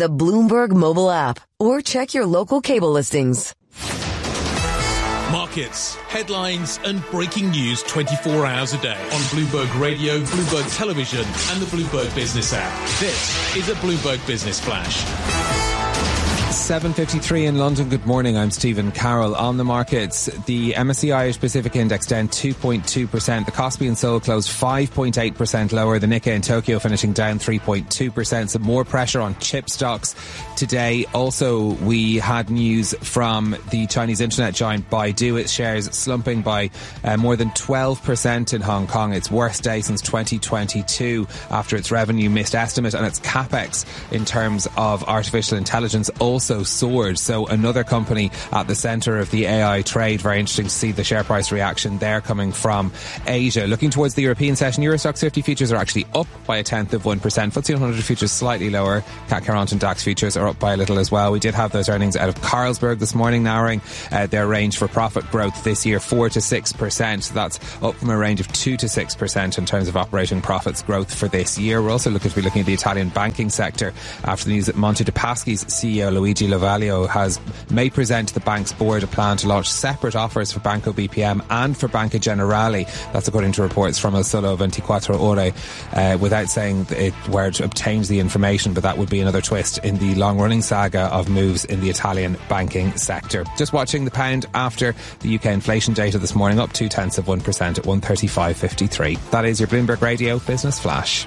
the Bloomberg mobile app or check your local cable listings. Markets, headlines and breaking news 24 hours a day on Bloomberg Radio, Bloomberg Television and the Bloomberg Business app. This is a Bloomberg Business Flash. 7:53 in London. Good morning. I'm Stephen Carroll. On the markets, the MSCI Irish Pacific Index down 2.2%. The Kospi in Seoul closed 5.8% lower. The Nikkei in Tokyo finishing down 3.2%. Some more pressure on chip stocks today. Also, we had news from the Chinese internet giant Baidu. Its shares slumping by more than 12% in Hong Kong. Its worst day since 2022 after its revenue missed estimate, and its capex in terms of artificial intelligence also soared. So another company at the centre of the AI trade. Very interesting to see the share price reaction there coming from Asia. Looking towards the European session, Eurostoxx 50 futures are actually up by 0.1%. FTSE 100 futures slightly lower. CAC 40 and DAX futures are up by a little as well. We did have those earnings out of Carlsberg this morning, narrowing their range for profit growth this year 4 to 6%. So that's up from a range of 2 to 6% in terms of operating profits growth for this year. We're also looking at the Italian banking sector after the news that Monte dei Paschi's CEO Luigi Lovaglio may present to the bank's board a plan to launch separate offers for Banco BPM and for Banca Generali. That's according to reports from El Sole 24 Ore, without saying where it obtains the information, but that would be another twist in the long-running saga of moves in the Italian banking sector. Just watching the pound after the UK inflation data this morning, up 0.2% at 135.53. That is your Bloomberg Radio Business Flash.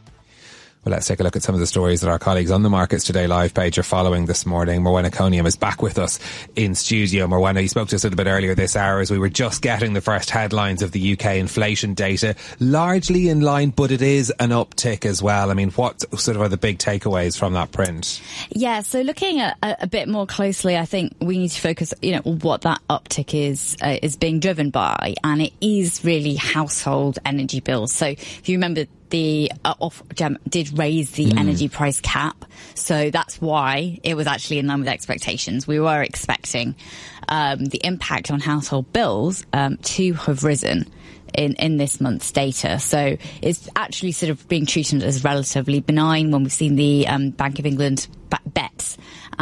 Well, let's take a look at some of the stories that our colleagues on the Markets Today live page are following this morning. Morwenna Coniam is back with us in studio. Morwenna, you spoke to us a little bit earlier this hour as we were just getting the first headlines of the UK inflation data. Largely in line, but it is an uptick as well. I mean, what sort of are the big takeaways from that print? Yeah, so looking at a bit more closely, I think we need to focus, on what that uptick is being driven by, and it is really household energy bills. So if you remember, the Ofgem did raise the energy price cap, so that's why it was actually in line with expectations. We were expecting the impact on household bills to have risen in this month's data. So it's actually sort of being treated as relatively benign when we've seen the Bank of England bets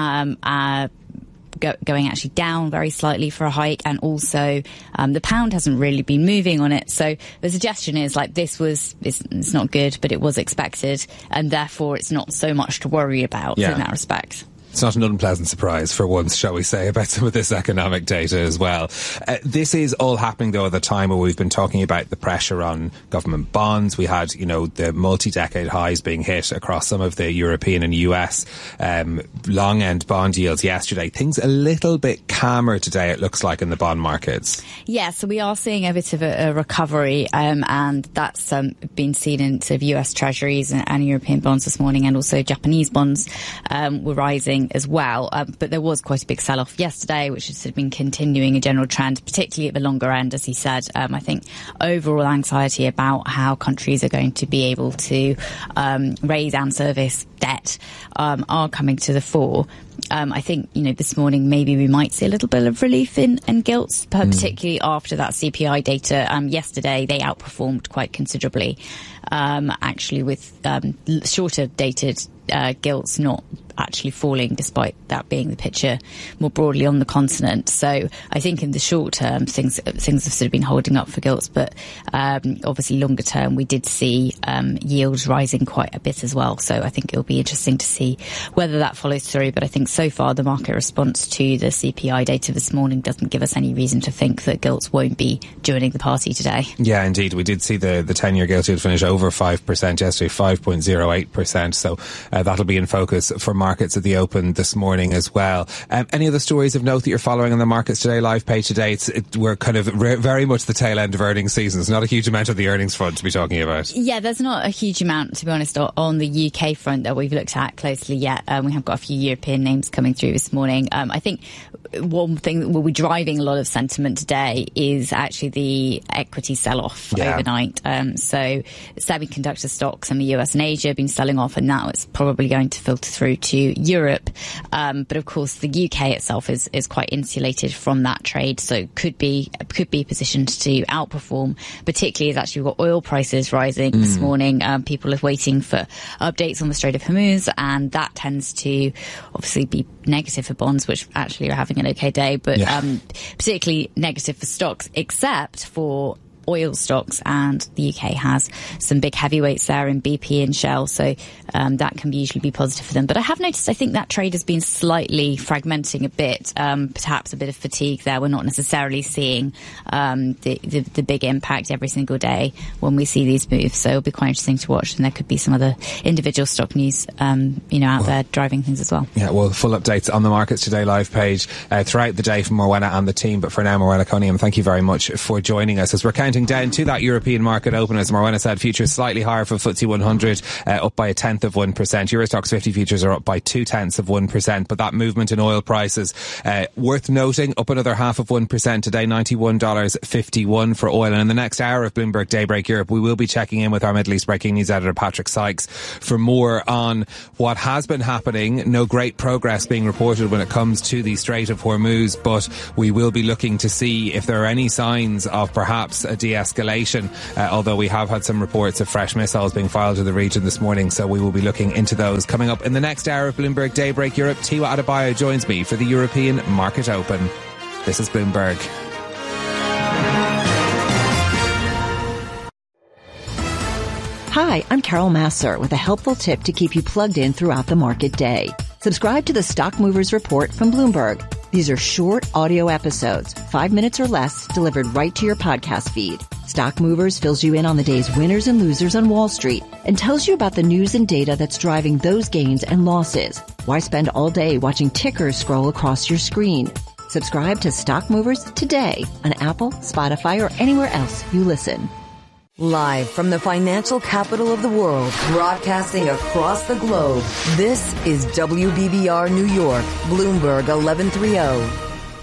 going actually down very slightly for a hike, and also the pound hasn't really been moving on it. So the suggestion is it's not good, but it was expected, and therefore it's not so much to worry about in that respect. It's not an unpleasant surprise for once, shall we say, about some of this economic data as well. This is all happening, though, at the time where we've been talking about the pressure on government bonds. We had, the multi-decade highs being hit across some of the European and US long-end bond yields yesterday. Things a little bit calmer today, it looks like, in the bond markets. Yeah, so we are seeing a bit of a recovery, and that's been seen in sort of US Treasuries and European bonds this morning, and also Japanese bonds were rising as well, but there was quite a big sell-off yesterday, which has sort of been continuing a general trend, particularly at the longer end, as he said. I think overall anxiety about how countries are going to be able to raise and service debt are coming to the fore. I think, this morning maybe we might see a little bit of relief in gilts, particularly after that CPI data. Yesterday they outperformed quite considerably, actually, with shorter dated gilts not actually falling, despite that being the picture more broadly on the continent. So I think in the short term things have sort of been holding up for gilts, but obviously longer term we did see yields rising quite a bit as well. So I think it'll be interesting to see whether that follows through. But I think so far the market response to the CPI data this morning doesn't give us any reason to think that gilts won't be joining the party today. Yeah, indeed. We did see the 10-year gilt yield finish over 5% yesterday, 5.08%. So that'll be in focus for markets at the open this morning as well. Any other stories of note that you're following on the Markets Today live page today? We're kind of very much the tail end of earnings season. There's not a huge amount of the earnings front to be talking about. Yeah, there's not a huge amount, to be honest, on the UK front that we've looked at closely yet. We have got a few European names coming through this morning. I think one thing that will be driving a lot of sentiment today is actually the equity sell-off overnight. So semiconductor stocks in the US and Asia have been selling off, and now it's probably going to filter through to Europe. But of course, the UK itself is quite insulated from that trade, so could be positioned to outperform, particularly as actually we've got oil prices rising this morning. People are waiting for updates on the Strait of Hormuz, and that tends to obviously be negative for bonds, which actually are having an okay day, but particularly negative for stocks, except for oil stocks, and the UK has some big heavyweights there in BP and Shell, so that can usually be positive for them. But I have noticed, I think that trade has been slightly fragmenting a bit, perhaps a bit of fatigue there. We're not necessarily seeing the big impact every single day when we see these moves, so it'll be quite interesting to watch, and there could be some other individual stock news out there driving things as well. Yeah, well, full updates on the Markets Today live page throughout the day from Morwenna and the team, but for now, Morwenna Cunningham, thank you very much for joining us as we're counting down to that European market open. As Morwenna said, futures slightly higher for FTSE 100, up by 0.1%. Eurostoxx 50 futures are up by 0.2%, but that movement in oil prices, worth noting, up another 0.5% today, $91.51 for oil. And in the next hour of Bloomberg Daybreak Europe, we will be checking in with our Middle East breaking news editor Patrick Sykes for more on what has been happening. No great progress being reported when it comes to the Strait of Hormuz, but we will be looking to see if there are any signs of perhaps a de-escalation, although we have had some reports of fresh missiles being fired to the region this morning, so we will be looking into those. Coming up in the next hour of Bloomberg Daybreak Europe, Tiwa Adebayo joins me for the European Market Open. This is Bloomberg. Hi, I'm Carol Massar with a helpful tip to keep you plugged in throughout the market day. Subscribe to the Stock Movers Report from Bloomberg. These are short audio episodes, 5 minutes or less, delivered right to your podcast feed. Stock Movers fills you in on the day's winners and losers on Wall Street and tells you about the news and data that's driving those gains and losses. Why spend all day watching tickers scroll across your screen? Subscribe to Stock Movers today on Apple, Spotify, or anywhere else you listen. Live from the financial capital of the world, broadcasting across the globe, this is WBBR New York, Bloomberg 1130.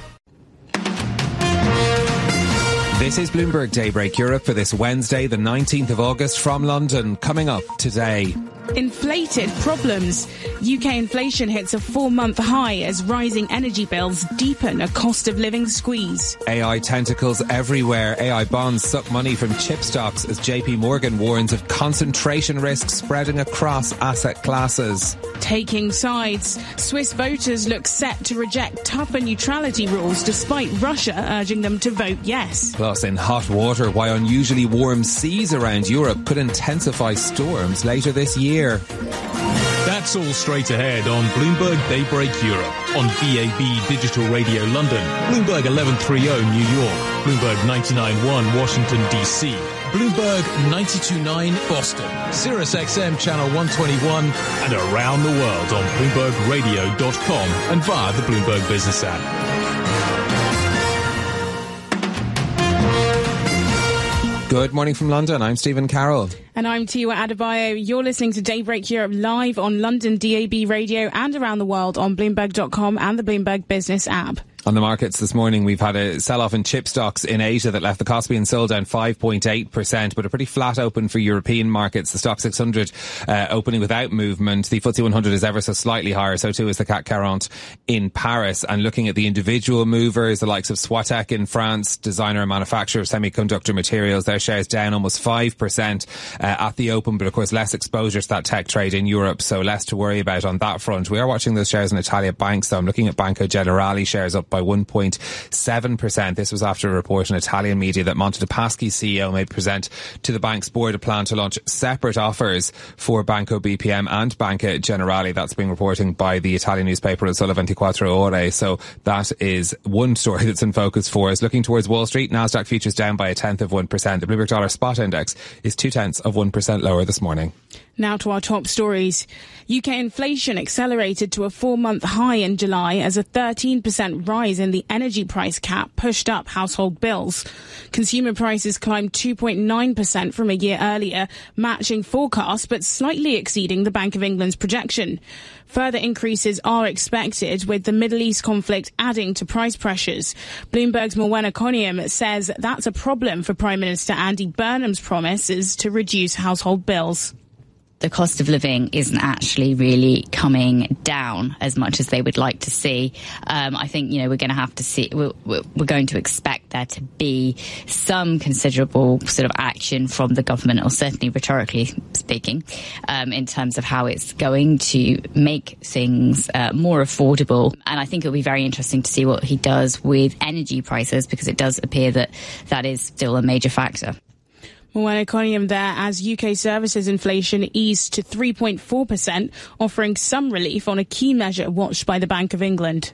This is Bloomberg Daybreak Europe for this Wednesday, the 19th of August from London. Coming up today. Inflated problems. UK inflation hits a 4-month high as rising energy bills deepen a cost of living squeeze. AI tentacles everywhere. AI bonds suck money from chip stocks as JP Morgan warns of concentration risk spreading across asset classes. Taking sides. Swiss voters look set to reject tougher neutrality rules despite Russia urging them to vote yes. Plus, in hot water, why unusually warm seas around Europe could intensify storms later this year. That's all straight ahead on Bloomberg Daybreak Europe, on VAB Digital Radio London, Bloomberg 1130 New York, Bloomberg 99.1 Washington DC, Bloomberg 92.9 Boston, Sirius XM Channel 121, and around the world on BloombergRadio.com and via the Bloomberg Business app. Good morning from London. I'm Stephen Carroll. And I'm Tiwa Adebayo. You're listening to Daybreak Europe live on London DAB radio and around the world on Bloomberg.com and the Bloomberg Business app. On the markets this morning, we've had a sell-off in chip stocks in Asia that left the Kospi and Seoul down 5.8%, but a pretty flat open for European markets. The Stock 600 opening without movement. The FTSE 100 is ever so slightly higher, so too is the CAC 40 in Paris. And looking at the individual movers, the likes of Soitec in France, designer and manufacturer of semiconductor materials, their shares down almost 5% at the open, but of course less exposure to that tech trade in Europe, so less to worry about on that front. We are watching those shares in Italia banks, though. I'm looking at Banco Generali shares up by 1.7%. This was after a report in Italian media that Monte dei Paschi CEO may present to the bank's board a plan to launch separate offers for Banco BPM and Banca Generali. That's being reported by the Italian newspaper Il Sole 24 Ore. So that is one story that's in focus for us. Looking towards Wall Street, Nasdaq futures down by 0.1%. The Bloomberg Dollar Spot Index is 0.2% lower this morning. Now to our top stories. UK inflation accelerated to a 4-month high in July as a 13% rise in the energy price cap pushed up household bills. Consumer prices climbed 2.9% from a year earlier, matching forecasts but slightly exceeding the Bank of England's projection. Further increases are expected, with the Middle East conflict adding to price pressures. Bloomberg's Morwenna Cunningham says that's a problem for Prime Minister Andy Burnham's promises to reduce household bills. the cost of living isn't actually really coming down as much as they would like to see. I think, we're going to have to see, we're going to expect there to be some considerable sort of action from the government, or certainly rhetorically speaking, in terms of how it's going to make things more affordable. And I think it'll be very interesting to see what he does with energy prices, because it does appear that that is still a major factor. Well, Economium there, as UK services inflation eased to 3.4%, offering some relief on a key measure watched by the Bank of England.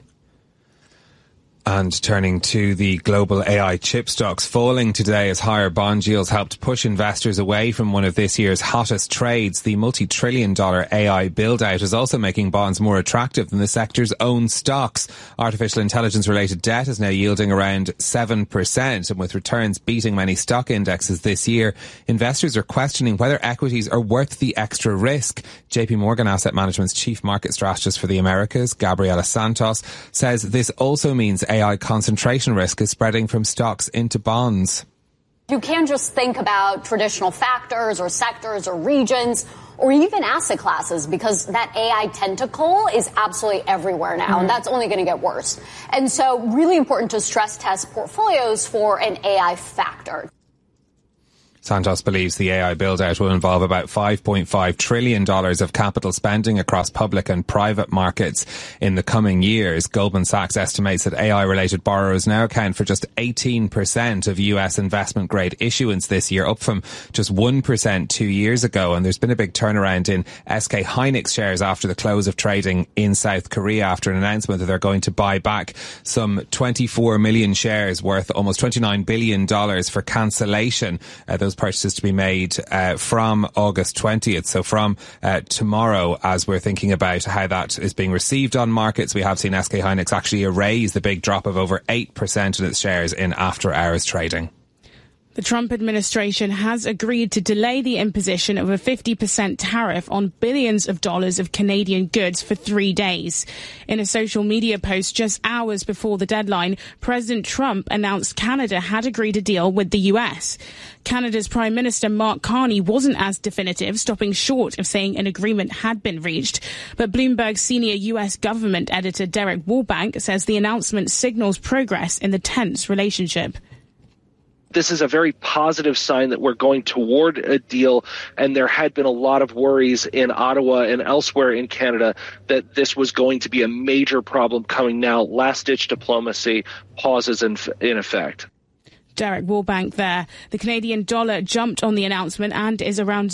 And turning to the global AI chip stocks, falling today as higher bond yields helped push investors away from one of this year's hottest trades. The multi-trillion-dollar AI build-out is also making bonds more attractive than the sector's own stocks. Artificial intelligence-related debt is now yielding around 7%, and with returns beating many stock indexes this year, investors are questioning whether equities are worth the extra risk. JP Morgan Asset Management's chief market strategist for the Americas, Gabriela Santos, says this also means AI concentration risk is spreading from stocks into bonds. You can't just think about traditional factors or sectors or regions or even asset classes, because that AI tentacle is absolutely everywhere now, and that's only going to get worse. And so really important to stress test portfolios for an AI factor. Santos believes the AI build-out will involve about $5.5 trillion of capital spending across public and private markets in the coming years. Goldman Sachs estimates that AI-related borrowers now account for just 18% of US investment-grade issuance this year, up from just 1% 2 years ago. And there's been a big turnaround in SK Hynix shares after the close of trading in South Korea, after an announcement that they're going to buy back some 24 million shares worth almost $29 billion for cancellation. Those purchases to be made from August 20th, so from tomorrow. As we're thinking about how that is being received on markets, we have seen SK Hynix actually erase the big drop of over 8% in its shares in after-hours trading. The Trump administration has agreed to delay the imposition of a 50% tariff on billions of dollars of Canadian goods for 3 days. In a social media post just hours before the deadline, President Trump announced Canada had agreed a deal with the US. Canada's Prime Minister Mark Carney wasn't as definitive, stopping short of saying an agreement had been reached. But Bloomberg senior US government editor Derek Warbank says the announcement signals progress in the tense relationship. This is a very positive sign that we're going toward a deal, and there had been a lot of worries in Ottawa and elsewhere in Canada that this was going to be a major problem coming now. Last-ditch diplomacy pauses in effect. Derek Warbank there. The Canadian dollar jumped on the announcement and is around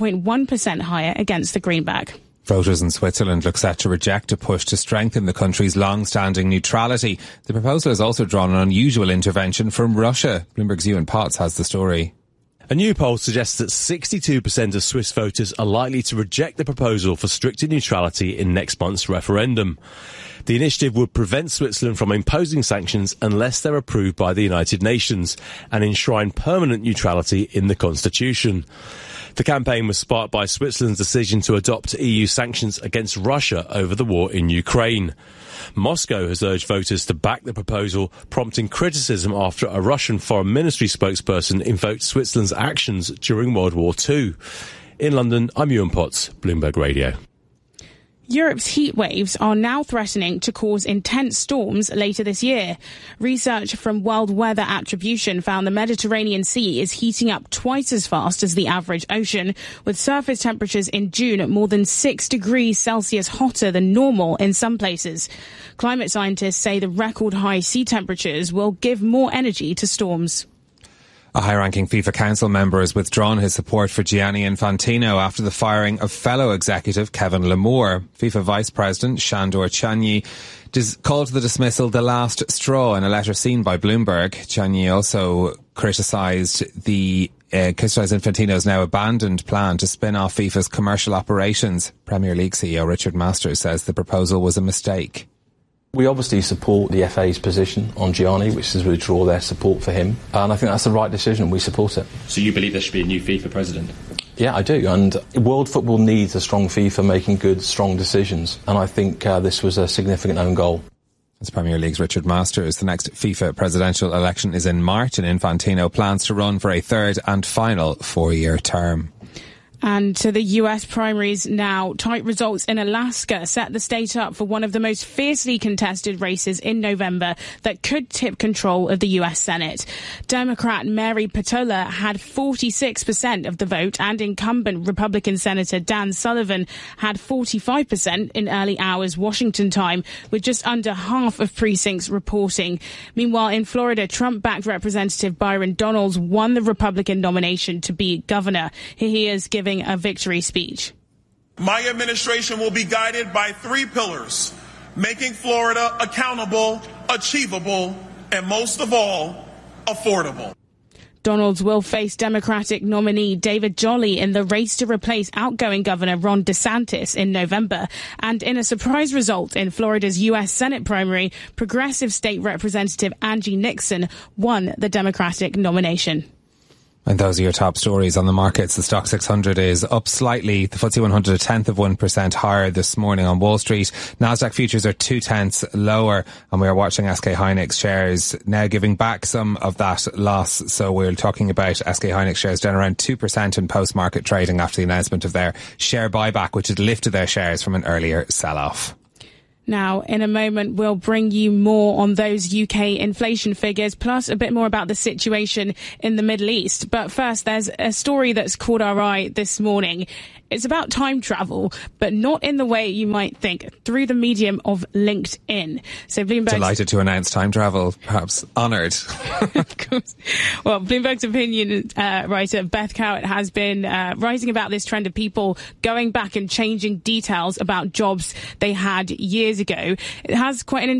0.1% higher against the greenback. Voters in Switzerland look set to reject a push to strengthen the country's long-standing neutrality. The proposal has also drawn an unusual intervention from Russia. Bloomberg's Ewan Potts has the story. A new poll suggests that 62% of Swiss voters are likely to reject the proposal for stricter neutrality in next month's referendum. The initiative would prevent Switzerland from imposing sanctions unless they're approved by the United Nations and enshrine permanent neutrality in the constitution. The campaign was sparked by Switzerland's decision to adopt EU sanctions against Russia over the war in Ukraine. Moscow has urged voters to back the proposal, prompting criticism after a Russian foreign ministry spokesperson invoked Switzerland's actions during World War II. In London, I'm Ewan Potts, Bloomberg Radio. Europe's heat waves are now threatening to cause intense storms later this year. Research from World Weather Attribution found the Mediterranean Sea is heating up twice as fast as the average ocean, with surface temperatures in June more than 6 degrees Celsius hotter than normal in some places. Climate scientists say the record high sea temperatures will give more energy to storms. A high-ranking FIFA Council member has withdrawn his support for Gianni Infantino after the firing of fellow executive Kevin Lamour. FIFA Vice President Sandor Chanyi called the dismissal the last straw in a letter seen by Bloomberg. Chanyi also criticised Infantino's now abandoned plan to spin off FIFA's commercial operations. Premier League CEO Richard Masters says the proposal was a mistake. We obviously support the FA's position on Gianni, which is to withdraw their support for him. And I think that's the right decision. We support it. So you believe there should be a new FIFA president? Yeah, I do. And world football needs a strong FIFA making good, strong decisions. And I think this was a significant own goal. As Premier League's Richard Masters, the next FIFA presidential election is in March, and Infantino plans to run for a third and final 4-year term. And to the US primaries now. Tight results in Alaska set the state up for one of the most fiercely contested races in November that could tip control of the US Senate. Democrat Mary Patola had 46% of the vote, and incumbent Republican Senator Dan Sullivan had 45% in early hours Washington time, with just under half of precincts reporting. Meanwhile, in Florida, Trump-backed Representative Byron Donalds won the Republican nomination to be governor. Here he is giving a victory speech. My administration will be guided by 3 pillars: making Florida accountable, achievable, and most of all, affordable. Donalds will face Democratic nominee David Jolly in the race to replace outgoing Governor Ron DeSantis in November. And in a surprise result in Florida's U.S. Senate primary, progressive state representative Angie Nixon won the Democratic nomination. And those are your top stories on the markets. The Stock 600 is up slightly. The FTSE 100 0.1% higher this morning on Wall Street. Nasdaq futures are 0.2 lower, and we are watching SK Hynix shares now giving back some of that loss. So we're talking about SK Hynix shares down around 2% in post-market trading after the announcement of their share buyback, which had lifted their shares from an earlier sell-off. Now, in a moment, we'll bring you more on those UK inflation figures, plus a bit more about the situation in the Middle East. But first, there's a story that's caught our eye this morning. It's about time travel, but not in the way you might think, through the medium of LinkedIn. So Bloomberg... Delighted to announce time travel, perhaps honoured. Of course. Well, Bloomberg's opinion writer Beth Cowett has been writing about this trend of people going back and changing details about jobs they had years ago. It has quite an